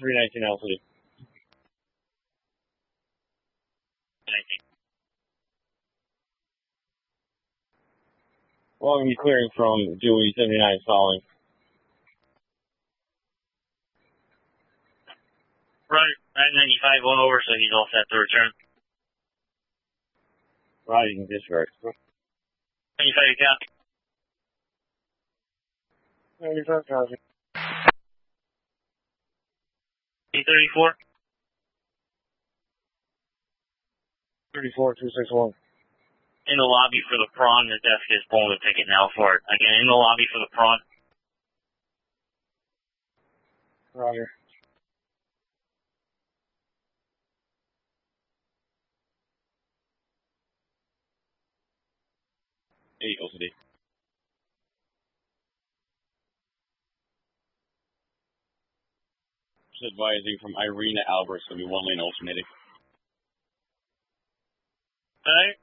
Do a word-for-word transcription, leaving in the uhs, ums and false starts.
three nineteen Alpha. nineteen. Well, I'm clearing from Dewey seventy-nine following. Right, nine ninety-five all over, so he's all set to return. Right, you can disregard. ninety-five copy. ninety-five copy. eight thirty-four. thirty-four two sixty-one. In the lobby for the prawn, the desk is pulling the ticket now for it. Again, in the lobby for the prawn. Roger. Eight O C D. Just advising from Irina Alberts, will be one lane alternating. Alright.